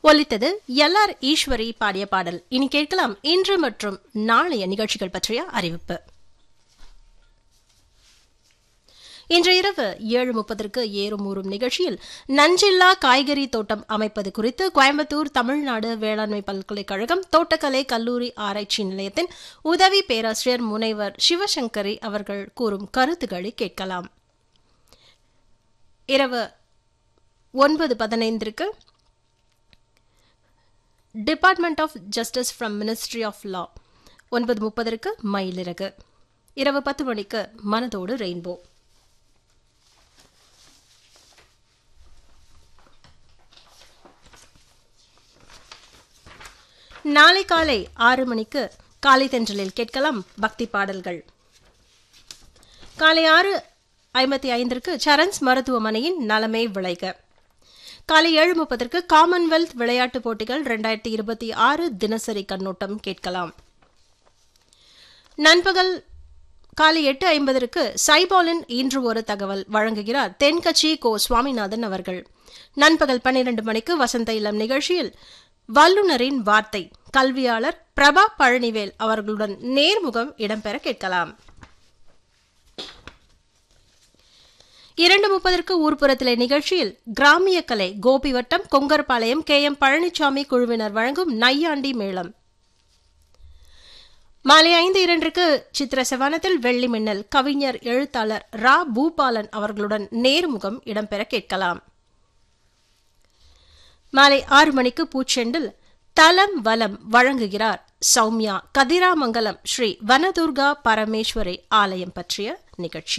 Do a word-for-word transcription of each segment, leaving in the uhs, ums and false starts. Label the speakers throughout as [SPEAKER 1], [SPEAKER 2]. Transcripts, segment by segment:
[SPEAKER 1] ஒலித்தது L R Eswari பாடிய பாடல். இனி கேட்கலாம் இன்று மற்றும் நாளைய நிகழ்ச்சிகள் பற்றிய அறிவிப்பு. இன்று இரவு ஏழு முப்பதற்கு ஏறும் ஊறும் நிகழ்ச்சியில் நஞ்சில்லா காய்கறி தோட்டம் அமைப்பது குறித்து கோயம்புத்தூர் தமிழ்நாடு வேளாண்மை பல்கலைக்கழகம் தோட்டக்கலை கல்லூரி ஆராய்ச்சி நிலையத்தின் உதவி பேராசிரியர் முனைவர் சிவசங்கரி அவர்கள் கூறும் கருத்துக்களை கேட்கலாம். இரவு ஒன்பது பதினைந்திற்கு department of justice from ministry of law. ஒன்பது முப்பதற்கு மயிலிறகு. இரவு பத்து மணிக்கு மனதோடு ரெயின்போ. நாளை காலை ஆறு மணிக்கு காலை தென்றலில் கேட்கலாம் பக்தி பாடல்கள். காலை ஆறு ஐம்பத்தி ஐந்திற்கு சரண்ஸ் மருத்துவமனையின் நலமே விளைக. காலை ஏழு முப்பதற்கு காமன்வெல்த் விளையாட்டுப் போட்டிகள் இரண்டாயிரத்தி இருபத்தி ஆறு தினசரி கண்ணோட்டம் கேட்கலாம். நண்பகல் காலை எட்டு ஐம்பதற்கு சைபாலின் இன்று ஒரு தகவல் வழங்குகிறார் தென்கட்சி கோ சுவாமிநாதன் அவர்கள். நண்பகல் பன்னிரண்டு மணிக்கு வசந்த இளம் நிகழ்ச்சியில் வல்லுநரின் வார்த்தை கல்வியாளர் பிரபா பழனிவேல் அவர்களுடன் நேர்முகம் இடம்பெற கேட்கலாம். இரண்டு முப்பதற்கு ஊர்ப்புறத்திலே நிகழ்ச்சியில் கிராமிய கலை கோபிவட்டம் கொங்கர்பாளையம் கே எம் பழனிசாமி குழுவினர் வழங்கும் நையாண்டி மேளம். மாலை ஐந்து இரண்டுக்கு சித்திர செவனத்தில் வெள்ளி மின்னல் கவிஞர் எழுத்தாளர் ரா பூபாலன் அவர்களுடன் நேர்முகம் இடம்பெற கேட்கலாம். மாலை ஆறு மணிக்கு பூச்செண்டில் தலம் வலம் வழங்குகிறார் சௌமியா கதிராமங்கலம் ஸ்ரீ வனதுர்கா பரமேஸ்வரி ஆலயம் பற்றிய நிகழ்ச்சி.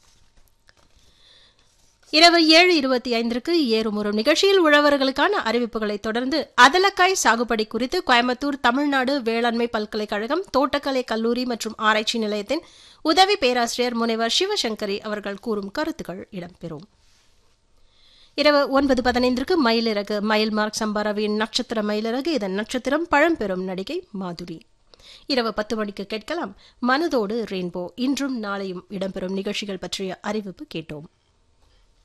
[SPEAKER 1] இரவு ஏழு இருபத்தி ஐந்திற்கு ஏறுமுறும் நிகழ்ச்சியில் உழவர்களுக்கான அறிவிப்புகளை தொடர்ந்து அதலக்காய் சாகுபடி குறித்து கோயம்புத்தூர் தமிழ்நாடு வேளாண்மை பல்கலைக்கழகம் தோட்டக்கலை கல்லூரி மற்றும் ஆராய்ச்சி நிலையத்தின் உதவி பேராசிரியர் முனைவர் சிவசங்கரி அவர்கள் கூறும் கருத்துக்கள் இடம்பெறும். இரவு ஒன்பது பதினைந்திற்கு மயிலிறகு மயில் மார்க் சம்பாரவியின் நட்சத்திர மயிலிறகு. இதன் நட்சத்திரம் பழம்பெரும் நடிகை மாதுரி. இரவு பத்து மணிக்கு கேட்கலாம் மனதோடு ரெயின்போ. இன்றும் நாளையும் இடம்பெறும் நிகழ்ச்சிகள் பற்றிய அறிவிப்பு கேட்டோம்.